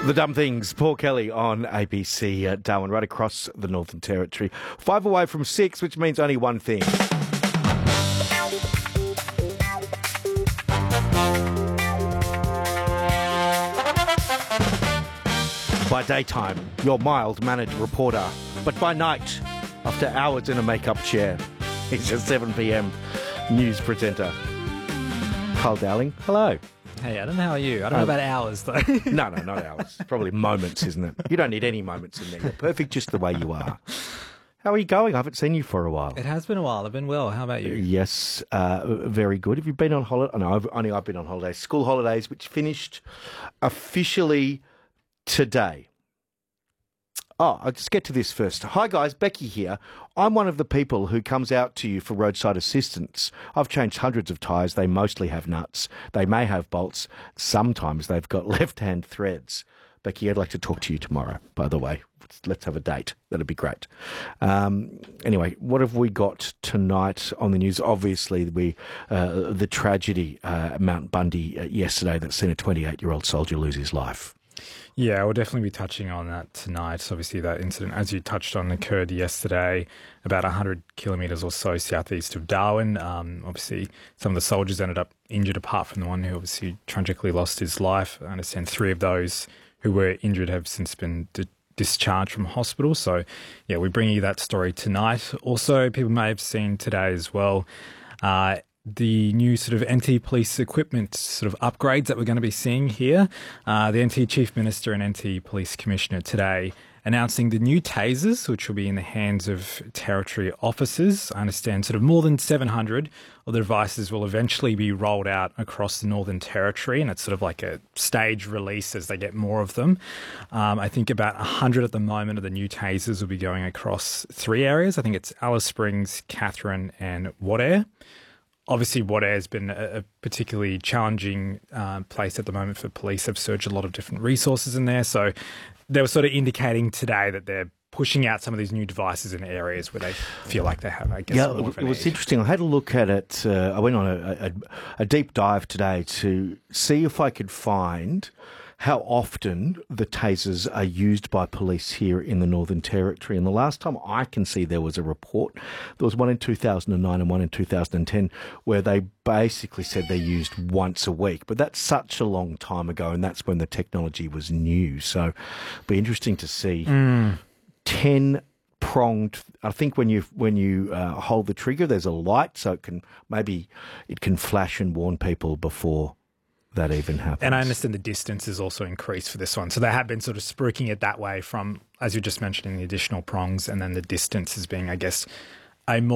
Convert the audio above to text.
The Dumb Things, Paul Kelly on ABC Darwin, right across the Northern Territory. 5 away from 6, which means only one thing. By daytime, your mild-mannered reporter. But by night, after hours in a makeup chair, he's a 7 p.m. news presenter. Kyle Dowling, hello. Hey Adam, how are you? I don't know about hours though. No, not hours. Probably moments, isn't it? You don't need any moments in there. You're perfect just the way you are. How are you going? I haven't seen you for a while. It has been a while. I've been well. How about you? Yes, very good. Have you been on holiday? No, I've been on holidays. School holidays, which finished officially today. Oh, I'll just get to this first. Hi, guys. Becky here. I'm one of the people who comes out to you for roadside assistance. I've changed hundreds of tyres. They mostly have nuts. They may have bolts. Sometimes they've got left-hand threads. Becky, I'd like to talk to you tomorrow, by the way. Let's have a date. That'd be great. Anyway, what have we got tonight on the news? Obviously, the tragedy at Mount Bundy yesterday that's seen a 28-year-old soldier lose his life. Yeah, we'll definitely be touching on that tonight. Obviously, that incident, as you touched on, occurred yesterday, about 100 kilometres or so southeast of Darwin. Obviously, some of the soldiers ended up injured, apart from the one who obviously tragically lost his life. I understand 3 of those who were injured have since been discharged from hospital. So, yeah, we bring you that story tonight. Also, people may have seen today as well, the new sort of NT Police equipment sort of upgrades that we're going to be seeing here. The NT Chief Minister and NT Police Commissioner today announcing the new tasers, which will be in the hands of Territory officers. I understand sort of more than 700 of the devices will eventually be rolled out across the Northern Territory, and it's sort of like a stage release as they get more of them. I think about 100 at the moment of the new tasers will be going across 3 areas. I think it's Alice Springs, Katherine and Wadair. Obviously, Wadair has been a particularly challenging place at the moment for police. They've surged a lot of different resources in there. So they were sort of indicating today that they're pushing out some of these new devices in areas where they feel like they have, I guess, more of an it was edge. interesting. I had a look at it. I went on a deep dive today to see if I could find how often the tasers are used by police here in the Northern Territory. And the last time I can see there was a report, there was one in 2009 and one in 2010, where they basically said they're used once a week. But that's such a long time ago, and that's when the technology was new. So it'll be interesting to see 10 pronged. I think when you hold the trigger, there's a light, so it can flash and warn people before that even happens. And I understand the distance is also increased for this one. So they have been sort of spruiking it that way from, as you just mentioned, the additional prongs, and then the distance as being, I guess, a more